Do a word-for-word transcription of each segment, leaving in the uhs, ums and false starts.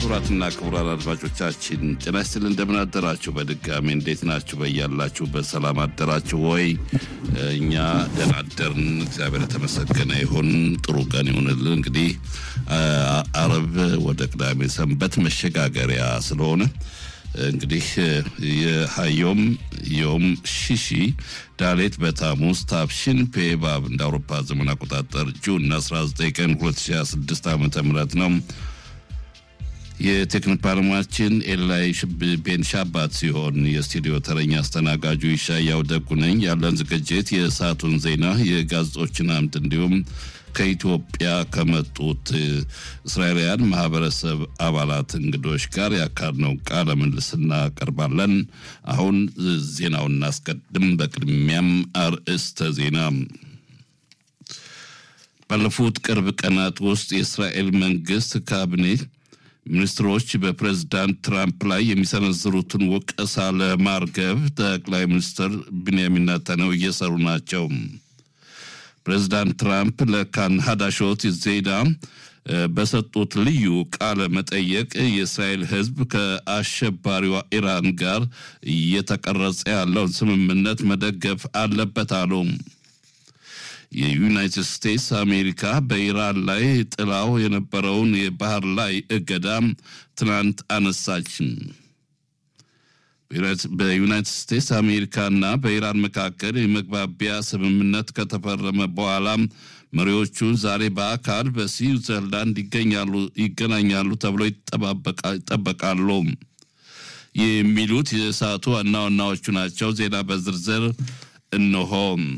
ክቡራትና ክቡራን አድማጮቻችን ጤና ይስጥልን እንደምን አደራችሁ በድጋሚ እንዴት ናችሁ በያላችሁበት ሰላም አደራችሁ ወይ እኛ ደህና አደርን እግዚአብሔር የተመሰገነ ይሁን ጥሩ ቀን ይሁንልን እንግዲህ አረብ ወደ ቅዳሜ ሰንበት መሸጋገሪያ ስለሆነ እንግዲህ የሃዮም ዮም ሺሺ ዳሌት በታሙስ ታብሽን ፔባብ እንደ አውሮፓ ዘመን አቆጣጠር ጁን አስራ ዘጠኝ ቀን ሁለት ሺህ ሃያ ስድስት ዓመተ ምህረት ነው የቴክኒክ ባለሙያችን ኤላይ ቤን ሻባት ሲሆን የስቱዲዮ ተረኛ አስተናጋጁ ይሻያው ደጉ ነኝ ያለን ዝግጅት የሰዓቱን ዜና የጋዜጦችን አምድ እንዲሁም ከኢትዮጵያ ከመጡት እስራኤላውያን ማህበረሰብ አባላት እንግዶች ጋር ያካርነው ቃለ ምልልስና ቀርባለን አሁን ዜናውን እናስቀድም በቅድሚያም አርዕስተ ዜና ባለፉት ቅርብ ቀናት ውስጥ የእስራኤል መንግስት ካቢኔ ሚኒስትሮች በፕሬዝዳንት ትራምፕ ላይ የሚሰነዝሩትን ወቀሳ ለማርገብ ጠቅላይ ሚኒስትር ቢንያሚን ኔታንያሁ እየሰሩ ናቸው ፕሬዝዳንት ትራምፕ ለካን ሀዳሾት ዜና በሰጡት ልዩ ቃለ መጠየቅ የእስራኤል ህዝብ ከአሸባሪዋ ኢራን ጋር እየተቀረጸ ያለውን ስምምነት መደገፍ አለበት አሉ የዩናይትድ ስቴትስ አሜሪካ በኢራን ላይ ጥላው የነበረውን የባህር ላይ እገዳ ትናንት አነሳች በዩናይትድ ስቴትስ አሜሪካና በኢራን መካከል የመግባቢያ ስምምነት ከተፈረመ በኋላ መሪዎቹ ዛሬ በአካል በስዊዘርላንድ ይገኛሉ ይገናኛሉ ተብሎ ይጠበቃሉ የሚሉት የሰዓቱ ዋና ዋናዎቹ ናቸው ዜና በዝርዝር እነሆ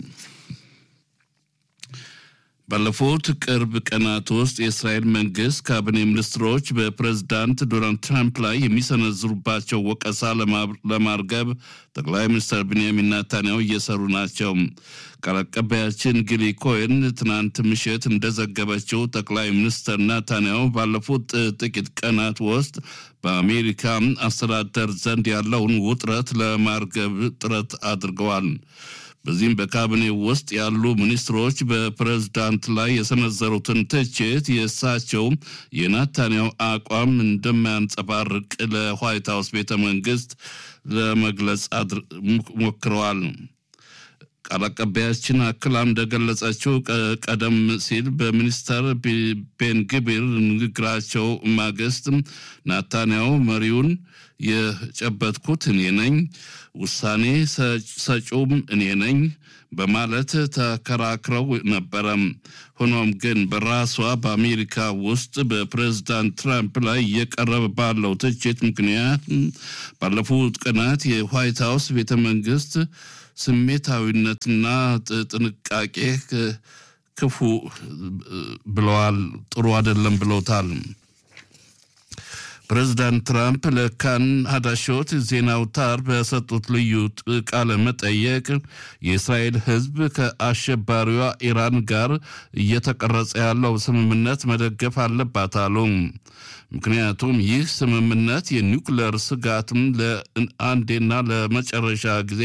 ባለፉት ቅርብ ቀናት ውስጥ የእስራኤል መንግስት ካቢኔ ሚኒስትሮች በፕሬዝዳንት ዶናልድ ትራምፕ ላይ የሚሰነዝሩባቸው ወቀሳ ለማርገብ ጠቅላይ ሚኒስትር ቢንያሚን ኔታንያሁ እየሰሩ ናቸው ቃል አቀባያችን ጊሊ ኮይን ትናንት ምሽት እንደዘገበችው ጠቅላይ ሚኒስትር ኔታንያሁ ባለፉት ጥቂት ቀናት ውስጥ በአሜሪካ አስተዳደር ዘንድ ያለውን ውጥረት ለማርገብ ጥረት አድርገዋል በዚህም በካቢኔ ውስጥ ያሉ ሚኒስትሮች በፕሬዝዳንት ላይ የሰነዘሩትን ትችት የእሳቸው የኔታንያሁ አቋም እንደማያንጸባርቅ ለዋይት ሃውስ ቤተ መንግስት ለመግለጽ ሞክረዋል ቃል አቀባያችን አክላም እንደገለጸችው ቀደም ሲል በሚኒስተር ቤን ግቢር ንግግራቸው ማግስት ኔታንያሁ መሪውን የጨበጥኩት እኔ ነኝ ውሳኔ ሰጪውም እኔ ነኝ በማለት ተከራክረው ነበር ሆኖም ግን በራሷ በአሜሪካ ውስጥ በፕሬዝዳንት ትራምፕ ላይ የቀረበ ባለው ትችት ምክንያት ባለፉት ቀናት የዋይት ሃውስ ቤተ መንግስት ስሜታዊነትና ጥንቃቄ ክፉ ብለዋል ጥሩ አይደለም ብለውታል ፕሬዝዳንት ትራምፕ ለካን ሀዳሾት ዜና አውታር በሰጡት ልዩ ቃለ መጠየቅ የእስራኤል ህዝብ ከአሸባሪዋ ኢራን ጋር እየተቀረጸ ያለው ስምምነት መደገፍ አለበት አሉ ምክንያቱም ይህ ስምምነት የኒውክሌር ስጋትን ለአንዴና ለመጨረሻ ጊዜ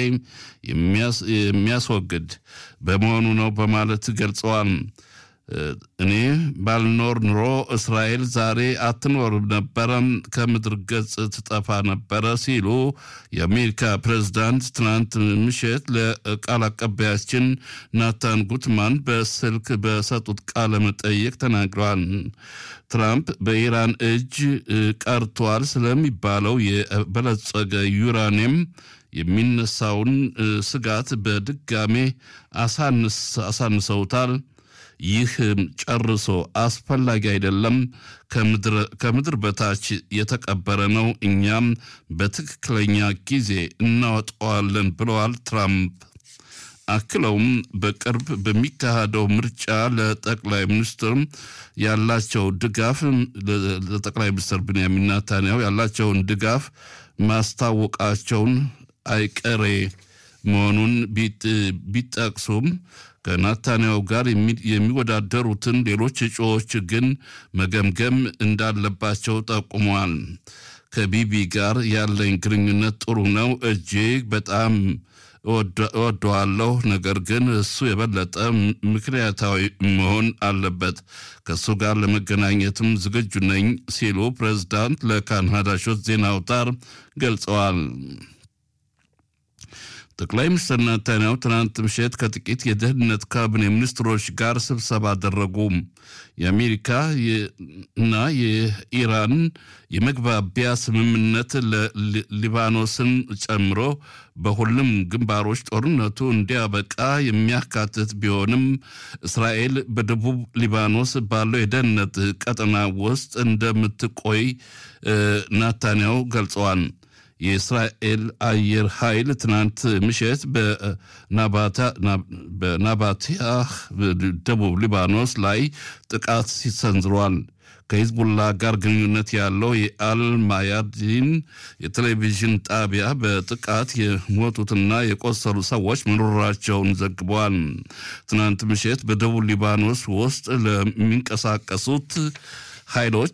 የሚያስወግድ በመሆኑ ነው በማለት ገልጸዋል እኔ ባልኖር ኑሮ እስራኤል ዛሬ አትኖር ነበር ከምድር ገጽ ትጠፋ ነበር ሲሉ የአሜሪካ ፕሬዝዳንት ትናንት ምሽት ለቃል አቀባያችን ናታን ጉትማን በስልክ በሰጡት ቃለ መጠይቅ ተናግረዋል ትራምፕ በኢራን እጅ ቀርቷል ስለሚባለው የበለጸገ ዩራኒየም የሚነሳውን ስጋት በድጋሜ አሳንስ አሳንሰውታል ይህ ጨርሶ አስፈላጊ አይደለም ከምድር ከምድር በታች የተቀበረ ነው እኛም በትክክለኛ ጊዜ እናወጣዋለን ብለዋል ትራምፕ አክለውም በቅርብ በሚካሄደው ምርጫ ለጠቅላይ ሚኒስትር ያላቸው ድጋፍ ለጠቅላይ ሚኒስትር ቢንያሚን ኔታንያሁ ያላቸውን ድጋፍ ማስታወቃቸውን አይቀሬ መሆኑን ቢጠቅሱም ከናታንያሁ ጋር የሚወዳደሩትን ሌሎች እጩዎች ግን መገምገም እንዳለባቸው ጠቁመዋል ከቢቢ ጋር ያለኝ ግንኙነት ጥሩ ነው እጅግ በጣም እወደዋለሁ፣ ነገር ግን እሱ የበለጠ ምክንያታዊ መሆን አለበት። ከእሱ ጋር ለመገናኘትም ዝግጁ ነኝ ሲሉ ፕሬዝዳንት ለካናዳ ሾት ዜና አውታር ገልጸዋል። ጠቅላይ ሚኒስትር ናታንያሁ ትናንት ምሽት ከጥቂት የደህንነት ካቢኔ ሚኒስትሮች ጋር ስብሰባ አደረጉ። የአሜሪካ እና የኢራን የመግባቢያ ስምምነት ለሊባኖስን ጨምሮ በሁሉም ግንባሮች ጦርነቱ እንዲያበቃ የሚያካትት ቢሆንም እስራኤል በደቡብ ሊባኖስ ባለው የደህንነት ቀጠና ውስጥ እንደምትቆይ ናታንያሁ ገልጸዋል። የእስራኤል አየር ኃይል ትናንት ምሽት በናባቲያ ደቡብ ሊባኖስ ላይ ጥቃት ሲሰንዝሯል። ከሂዝቡላ ጋር ግንኙነት ያለው የአልማያዲን የቴሌቪዥን ጣቢያ በጥቃት የሞቱትና የቆሰሉ ሰዎች መኖራቸውን ዘግቧል። ትናንት ምሽት በደቡብ ሊባኖስ ውስጥ ለሚንቀሳቀሱት ኃይሎች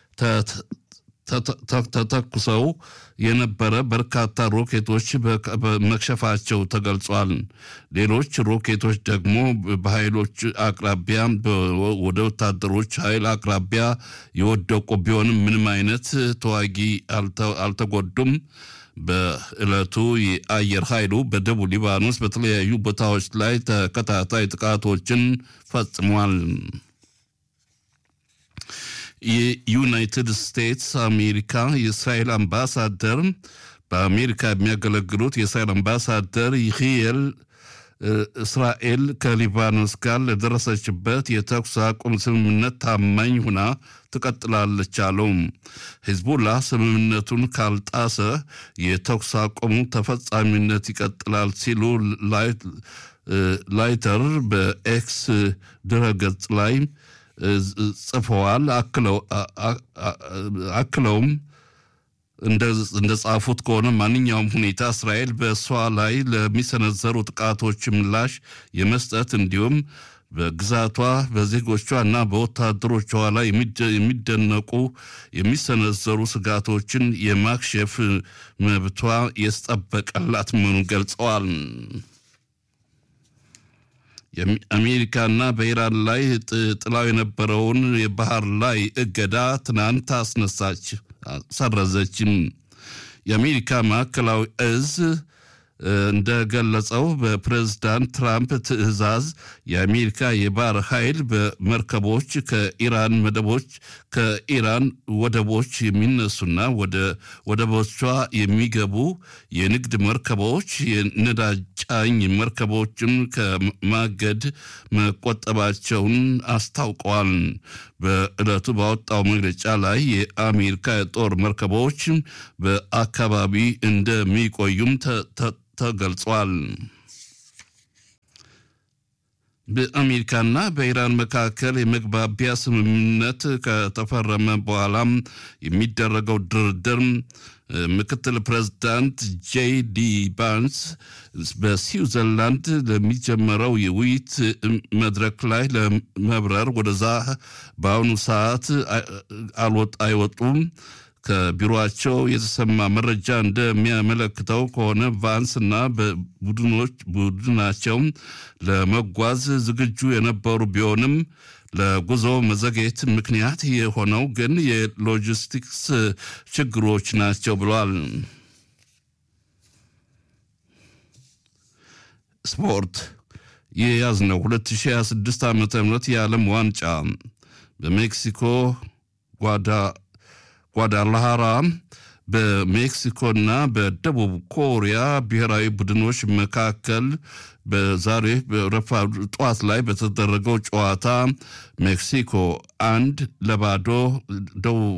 ተተኩሰው የነበረ በርካታ ሮኬቶች በመክሸፋቸው ተገልጿል። ሌሎች ሮኬቶች ደግሞ በኃይሎች አቅራቢያ ወደ ወታደሮች ኃይል አቅራቢያ የወደቁ ቢሆንም ምንም አይነት ተዋጊ አልተጎዱም። በዕለቱ የአየር ኃይሉ በደቡብ ሊባኖስ በተለያዩ ቦታዎች ላይ ተከታታይ ጥቃቶችን ፈጽሟል። የዩናይትድ ስቴትስ አሜሪካ የእስራኤል አምባሳደር በአሜሪካ የሚያገለግሉት የእስራኤል አምባሳደር ይህየል እስራኤል ከሊባኖስ ጋር ለደረሰችበት የተኩስ አቁም ስምምነት ታማኝ ሆና ትቀጥላለች አሉ። ሂዝቡላ ስምምነቱን ካልጣሰ የተኩስ አቁሙ ተፈጻሚነት ይቀጥላል ሲሉ ላይተር በኤክስ ድረገጽ ላይ ጽፈዋል። አክለውም እንደ ጻፉት ከሆነ ማንኛውም ሁኔታ እስራኤል በእሷ ላይ ለሚሰነዘሩ ጥቃቶች ምላሽ የመስጠት እንዲሁም በግዛቷ በዜጎቿ እና በወታደሮቿ ላይ የሚደነቁ የሚሰነዘሩ ስጋቶችን የማክሸፍ መብቷ የተጠበቀላት መሆኑን ገልጸዋል። የአሜሪካና በኢራን ላይ ጥላው የነበረውን የባህር ላይ እገዳ ትናንት አስነሳች ሰረዘችም። የአሜሪካ ማዕከላዊ እዝ እንደገለጸው በፕሬዝዳንት ትራምፕ ትዕዛዝ የአሜሪካ የባህር ኃይል በመርከቦች ከኢራን መደቦች ከኢራን ወደቦች የሚነሱና ወደ ወደቦቿ የሚገቡ የንግድ መርከቦች የነዳጅ ጫኝ መርከቦችን ከማገድ መቆጠባቸውን አስታውቀዋል። በዕለቱ ባወጣው መግለጫ ላይ የአሜሪካ የጦር መርከቦች በአካባቢ እንደሚቆዩም ተገልጿል። በአሜሪካና በኢራን መካከል የመግባቢያ ስምምነት ከተፈረመ በኋላም የሚደረገው ድርድር ምክትል ፕሬዝዳንት ጄዲ ቫንስ በስዊዘርላንድ ለሚጀመረው የውይይት መድረክ ላይ ለመብረር ወደዛ በአሁኑ ሰዓት አይወጡም። ከቢሮአቸው የተሰማ መረጃ እንደሚያመለክተው ከሆነ ቫንስና በቡድኖች ቡድናቸው ለመጓዝ ዝግጁ የነበሩ ቢሆንም ለጉዞ መዘግየት ምክንያት የሆነው ግን የሎጂስቲክስ ችግሮች ናቸው ብሏል። ስፖርት የያዝነው ሁለት ሺህ ሃያ ስድስት ዓመተ ምህረት የዓለም ዋንጫ በሜክሲኮ ጓዳ ጓዳላሃራ በሜክሲኮና በደቡብ ኮሪያ ብሔራዊ ቡድኖች መካከል በዛሬ በረፋዱ ጠዋት ላይ በተደረገው ጨዋታ ሜክሲኮ አንድ ለባዶ ደቡብ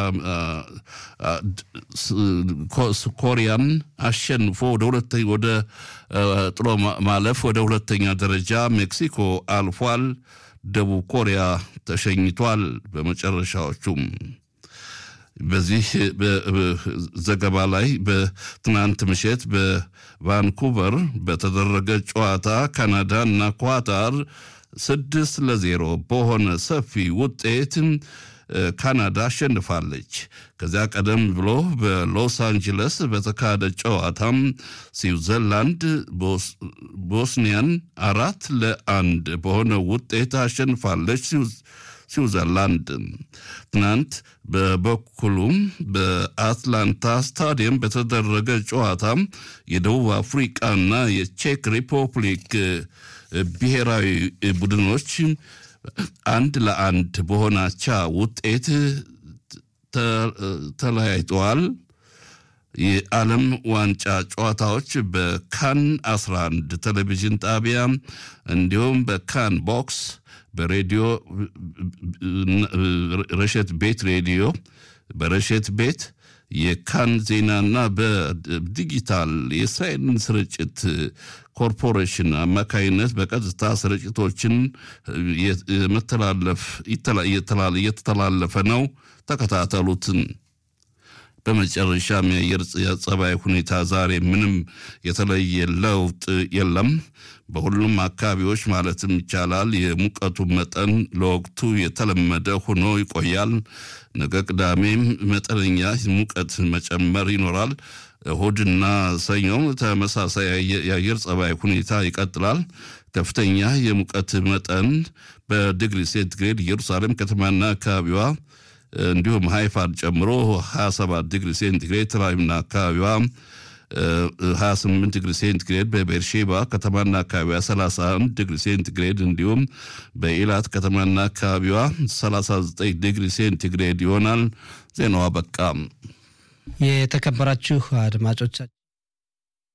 ኮሪያን አሸንፎ ወደ ሁለተኛ ወደ ጥሎ ማለፍ ወደ ሁለተኛ ደረጃ ሜክሲኮ አልፏል። ደቡብ ኮሪያ ተሸኝቷል። በመጨረሻዎቹም በዚህ ዘገባ ላይ በትናንት ምሽት በቫንኩቨር በተደረገ ጨዋታ ካናዳ እና ኳታር ስድስት ለዜሮ በሆነ ሰፊ ውጤት ካናዳ አሸንፋለች። ከዚያ ቀደም ብሎ በሎስ አንጀለስ በተካሄደ ጨዋታም ስዊዘርላንድ ቦስኒያን አራት ለአንድ በሆነ ውጤት አሸንፋለች። ስዊዘርላንድ ትናንት በበኩሉም በአትላንታ ስታዲየም በተደረገ ጨዋታ የደቡብ አፍሪካና የቼክ ሪፐብሊክ ብሔራዊ ቡድኖች አንድ ለአንድ በሆናቻ ውጤት ተለያይተዋል። የዓለም ዋንጫ ጨዋታዎች በካን አስራ አንድ ቴሌቪዥን ጣቢያ እንዲሁም በካን ቦክስ በሬዲዮ ረሸት ቤት ሬዲዮ በረሸት ቤት የካን ዜናና በዲጂታል የሳይን ስርጭት ኮርፖሬሽን አማካይነት በቀጥታ ስርጭቶችን መተላለፍ እየተላለፈ ነው። ተከታተሉትን። በመጨረሻም የአየር ጸባይ ሁኔታ ዛሬ ምንም የተለየ ለውጥ የለም። በሁሉም አካባቢዎች ማለትም ይቻላል የሙቀቱ መጠን ለወቅቱ የተለመደ ሆኖ ይቆያል። ነገ ቅዳሜም መጠነኛ ሙቀት መጨመር ይኖራል። እሁድና ሰኞም ተመሳሳይ የአየር ጸባይ ሁኔታ ይቀጥላል። ከፍተኛ የሙቀት መጠን በዲግሪ ሴንቲግሬድ ኢየሩሳሌም ከተማና አካባቢዋ እንዲሁም ሃይፋን ጨምሮ ሃያ ሰባት ዲግሪ ሴንቲግሬድ ትራይምና አካባቢዋ ሃያ ስምንት ዲግሪ ሴንቲግሬድ በቤርሼባ ከተማና አካባቢዋ ሰላሳ አንድ ዲግሪ ሴንቲግሬድ እንዲሁም በኢላት ከተማና አካባቢዋ ሰላሳ ዘጠኝ ዲግሪ ሴንቲግሬድ ይሆናል። ዜናው አበቃ። የተከበራችሁ አድማጮቻችን